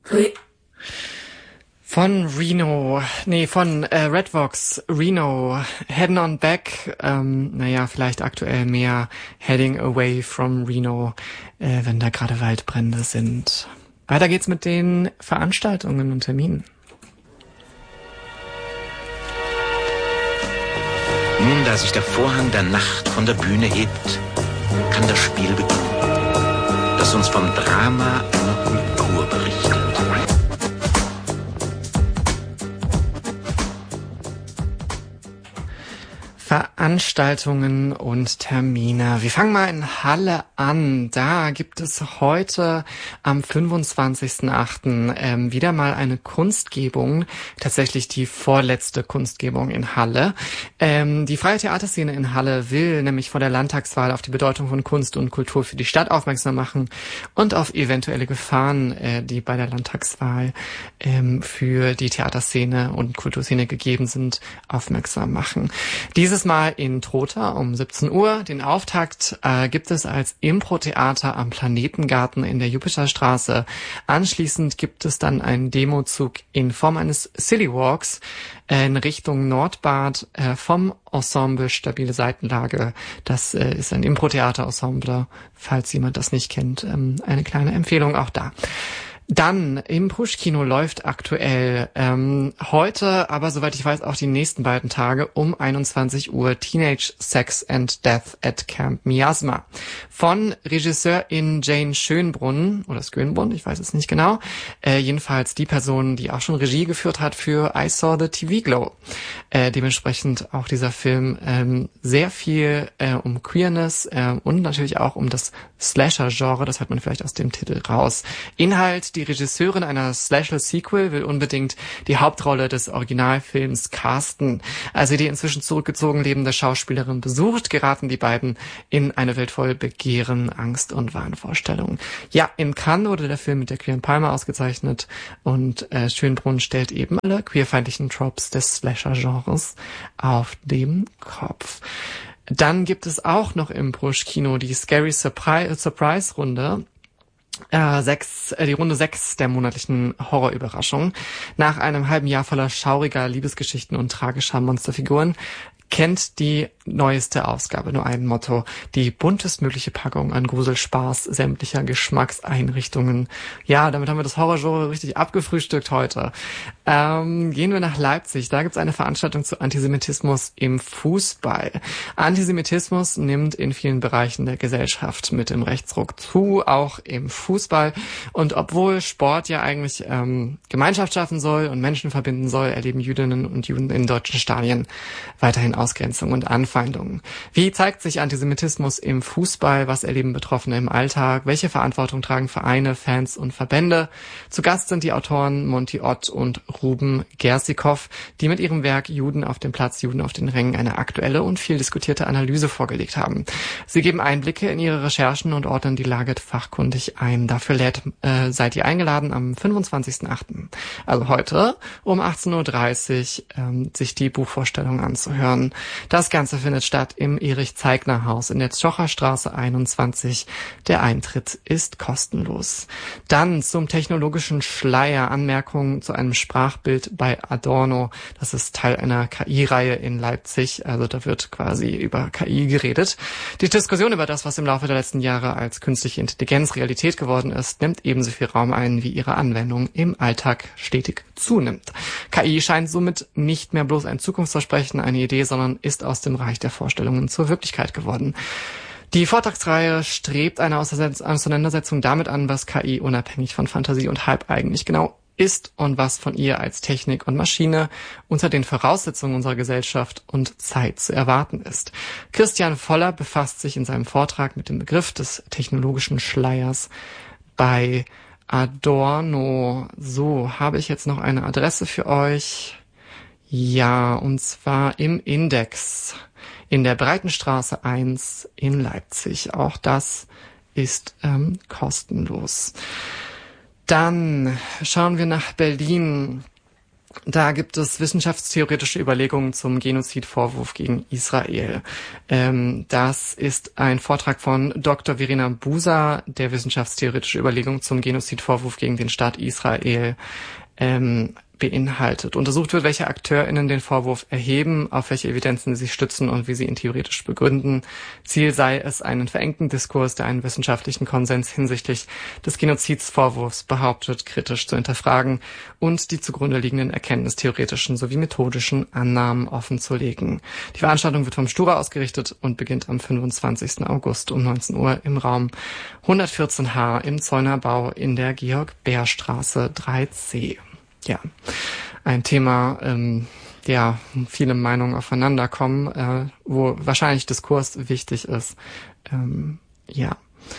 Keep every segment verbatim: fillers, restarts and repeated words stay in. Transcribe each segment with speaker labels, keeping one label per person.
Speaker 1: Von Reno, nee, von äh, Redvox, Reno, Heading on Back, ähm, naja, vielleicht aktuell mehr Heading Away from Reno, äh, wenn da gerade Waldbrände sind. Weiter geht's mit den Veranstaltungen und Terminen.
Speaker 2: Nun, da sich der Vorhang der Nacht von der Bühne hebt, kann das Spiel beginnen, das uns vom Drama einer Kultur berichtet.
Speaker 1: Veranstaltungen und Termine. Wir fangen mal in Halle an. Da gibt es heute am fünfundzwanzigsten achten Ähm, wieder mal eine Kunstgebung, tatsächlich die vorletzte Kunstgebung in Halle. Ähm, die freie Theaterszene in Halle will nämlich vor der Landtagswahl auf die Bedeutung von Kunst und Kultur für die Stadt aufmerksam machen und auf eventuelle Gefahren, äh, die bei der Landtagswahl ähm, für die Theaterszene und Kulturszene gegeben sind, aufmerksam machen. Dieses Mal in Trotha um siebzehn Uhr. Den Auftakt äh, gibt es als Impro-Theater am Planetengarten in der Jupiterstraße. Anschließend gibt es dann einen Demozug in Form eines Silly Walks äh, in Richtung Nordbad äh, vom Ensemble Stabile Seitenlage. Das äh, ist ein Impro-Theater-Ensemble, falls jemand das nicht kennt. Ähm, eine kleine Empfehlung auch da. Dann im Push-Kino läuft aktuell ähm, heute, aber soweit ich weiß auch die nächsten beiden Tage um einundzwanzig Uhr Teenage Sex and Death at Camp Miasma von Regisseurin Jane Schönbrunn oder Skönbrunn, ich weiß es nicht genau. Äh, jedenfalls die Person, die auch schon Regie geführt hat für I Saw the T V Glow. Äh, dementsprechend auch dieser Film ähm, sehr viel äh, um Queerness äh, und natürlich auch um das Slasher-Genre, das hört man vielleicht aus dem Titel raus. Inhalt: Die Regisseurin einer Slasher-Sequel will unbedingt die Hauptrolle des Originalfilms casten. Als sie die inzwischen zurückgezogen lebende Schauspielerin besucht, geraten die beiden in eine Welt voll Begehren, Angst und Wahnvorstellungen. Ja, in Cannes wurde der Film mit der Queeren Palme ausgezeichnet und äh, Schönbrunn stellt eben alle queerfeindlichen Tropes des Slasher-Genres auf den Kopf. Dann gibt es auch noch im Push-Kino die Scary Surprise, Surprise-Runde. Äh, sechs, äh, die Runde sechs der monatlichen Horrorüberraschung. Nach einem halben Jahr voller schauriger Liebesgeschichten und tragischer Monsterfiguren kennt die neueste Ausgabe nur ein Motto: die buntestmögliche Packung an Gruselspaß sämtlicher Geschmackseinrichtungen. Ja, damit haben wir das Horrorgenre richtig abgefrühstückt heute. Ähm, gehen wir nach Leipzig. Da gibt's eine Veranstaltung zu Antisemitismus im Fußball. Antisemitismus nimmt in vielen Bereichen der Gesellschaft mit dem Rechtsruck zu, auch im Fußball. Und obwohl Sport ja eigentlich ähm, Gemeinschaft schaffen soll und Menschen verbinden soll, erleben Jüdinnen und Juden in deutschen Stadien weiterhin Ausgrenzung und Anfeindungen. Wie zeigt sich Antisemitismus im Fußball? Was erleben Betroffene im Alltag? Welche Verantwortung tragen Vereine, Fans und Verbände? Zu Gast sind die Autoren Monty Ott und Ruben Gersikow, die mit ihrem Werk Juden auf dem Platz, Juden auf den Rängen eine aktuelle und viel diskutierte Analyse vorgelegt haben. Sie geben Einblicke in ihre Recherchen und ordnen die Lage fachkundig ein. Dafür lädt, äh, seid ihr eingeladen am fünfundzwanzigsten achten Also heute um achtzehn Uhr dreißig ähm, sich die Buchvorstellung anzuhören. Das Ganze findet statt im Erich-Zeigner-Haus in der Zocherstraße einundzwanzig. Der Eintritt ist kostenlos. Dann zum technologischen Schleier. Anmerkungen zu einem Sprachbild bei Adorno. Das ist Teil einer K I-Reihe in Leipzig. Also da wird quasi über K I geredet. Die Diskussion über das, was im Laufe der letzten Jahre als künstliche Intelligenz Realität geworden ist, nimmt ebenso viel Raum ein, wie ihre Anwendung im Alltag stetig zunimmt. K I scheint somit nicht mehr bloß ein Zukunftsversprechen, eine Idee, sondern ist aus dem Reich der Vorstellungen zur Wirklichkeit geworden. Die Vortragsreihe strebt eine Auseinandersetzung damit an, was K I unabhängig von Fantasie und Hype eigentlich genau ist und was von ihr als Technik und Maschine unter den Voraussetzungen unserer Gesellschaft und Zeit zu erwarten ist. Christian Voller befasst sich in seinem Vortrag mit dem Begriff des technologischen Schleiers bei Adorno. So, habe ich jetzt noch eine Adresse für euch? Ja, und zwar im Index in der Breitenstraße eins in Leipzig. Auch das ist ähm, kostenlos. Dann schauen wir nach Berlin. Da gibt es wissenschaftstheoretische Überlegungen zum Genozidvorwurf gegen Israel. Ähm, das ist ein Vortrag von Doktor Verena Buser, der wissenschaftstheoretische Überlegungen zum Genozidvorwurf gegen den Staat Israel ähm, beinhaltet. Untersucht wird, welche AkteurInnen den Vorwurf erheben, auf welche Evidenzen sie sich stützen und wie sie ihn theoretisch begründen. Ziel sei es, einen verengten Diskurs, der einen wissenschaftlichen Konsens hinsichtlich des Genozidsvorwurfs behauptet, kritisch zu hinterfragen und die zugrunde liegenden erkenntnistheoretischen sowie methodischen Annahmen offenzulegen. Die Veranstaltung wird vom Stura ausgerichtet und beginnt am fünfundzwanzigsten August um neunzehn Uhr im Raum hundertvierzehn H im Zeunerbau in der Georg-Bär-Straße drei C. Ja, ein Thema, ähm, ja, viele Meinungen aufeinander kommen, äh, wo wahrscheinlich Diskurs wichtig ist. Ähm, ja,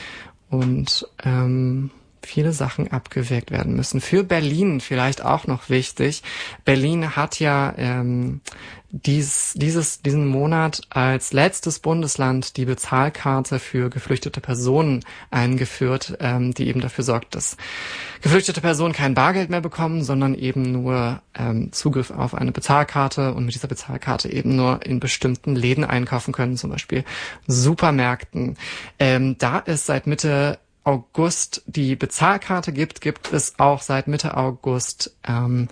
Speaker 1: und ähm, viele Sachen abgewägt werden müssen. Für Berlin vielleicht auch noch wichtig. Berlin hat ja ähm, dies, dieses, diesen Monat als letztes Bundesland die Bezahlkarte für geflüchtete Personen eingeführt, ähm, die eben dafür sorgt, dass geflüchtete Personen kein Bargeld mehr bekommen, sondern eben nur ähm, Zugriff auf eine Bezahlkarte und mit dieser Bezahlkarte eben nur in bestimmten Läden einkaufen können, zum Beispiel Supermärkten. Ähm, da ist seit Mitte August die Bezahlkarte gibt, gibt es auch seit Mitte August ähm,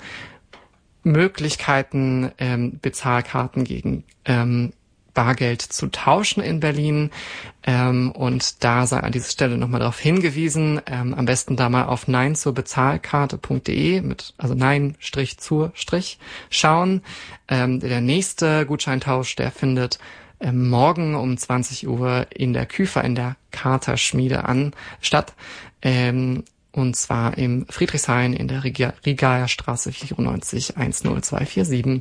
Speaker 1: Möglichkeiten, ähm, Bezahlkarten gegen ähm, Bargeld zu tauschen in Berlin. Ähm, und da sei an dieser Stelle nochmal darauf hingewiesen, ähm, am besten da mal auf nein zur Bezahlkarte punkt de mit, also nein Strich zur Strich schauen. Ähm, der nächste Gutscheintausch, der findet ähm, morgen um zwanzig Uhr in der Küfer in der Katerschmiede an statt. Ähm, Und zwar im Friedrichshain in der Rigaer Straße vierundneunzig eins null zwei vier sieben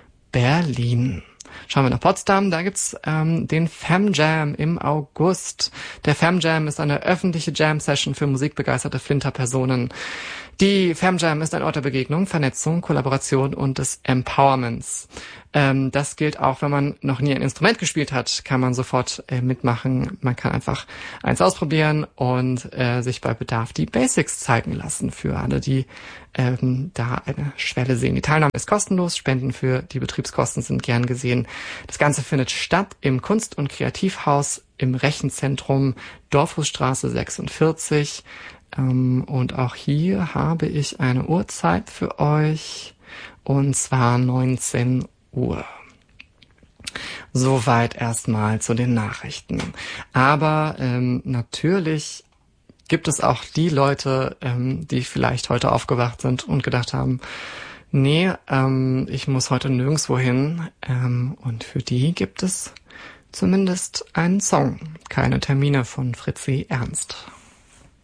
Speaker 1: Berlin. Schauen wir nach Potsdam, da gibt's ähm, den FemJam im August. Der FemJam ist eine öffentliche Jam-Session für musikbegeisterte Flinterpersonen. Die FemJam ist ein Ort der Begegnung, Vernetzung, Kollaboration und des Empowerments. Ähm, das gilt auch, wenn man noch nie ein Instrument gespielt hat, kann man sofort äh, mitmachen. Man kann einfach eins ausprobieren und äh, sich bei Bedarf die Basics zeigen lassen für alle, die ähm, da eine Schwelle sehen. Die Teilnahme ist kostenlos, Spenden für die Betriebskosten sind gern gesehen. Das Ganze findet statt im Kunst- und Kreativhaus im Rechenzentrum Dorfhusstraße sechsundvierzig. Ähm, und auch hier habe ich eine Uhrzeit für euch, und zwar neunzehn Uhr. Soweit erstmal zu den Nachrichten. Aber ähm, natürlich gibt es auch die Leute, ähm, die vielleicht heute aufgewacht sind und gedacht haben, nee, ähm, ich muss heute nirgendwo hin. Ähm, und für die gibt es zumindest einen Song. Keine Termine von Fritzi Ernst.